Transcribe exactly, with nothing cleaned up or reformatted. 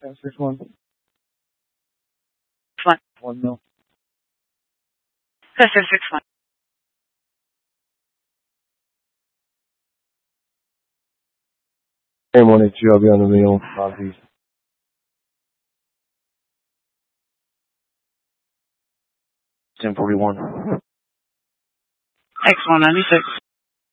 ten six one. One. One mil. Ten six one. And one eight two, I'll be on the meal. Southeast. ten forty one. X one ninety six.